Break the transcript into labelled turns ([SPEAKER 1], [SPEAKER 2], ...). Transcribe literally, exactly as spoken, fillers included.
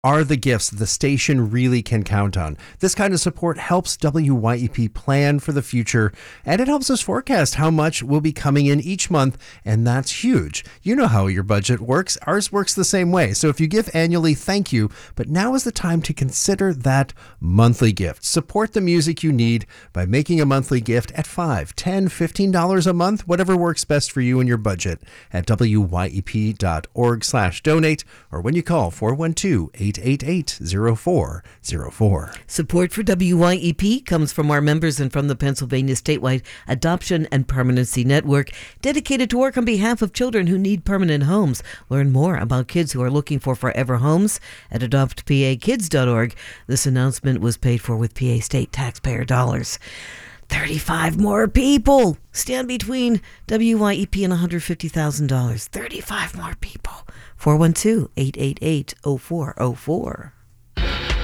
[SPEAKER 1] are the gifts the station really can count on. This kind of support helps W Y E P plan for the future, and it helps us forecast how much will be coming in each month, and that's huge. You know how your budget works. Ours works the same way. So if you give annually, thank you, but now is the time to consider that monthly gift. Support the music you need by making a monthly gift at five dollars, ten dollars, fifteen dollars a month, whatever works best for you and your budget at W Y E P dot org slash donate, or when you call four one two, eight eight eight, zero four zero four.
[SPEAKER 2] Support for W Y E P comes from our members and from the Pennsylvania Statewide Adoption and Permanency Network, dedicated to work on behalf of children who need permanent homes. Learn more about kids who are looking for forever homes at adopt p a kids dot org. This announcement was paid for with P A state taxpayer dollars. thirty-five more people stand between W Y E P and one hundred fifty thousand dollars. thirty-five more people. four one two, eight eight eight, zero four zero four.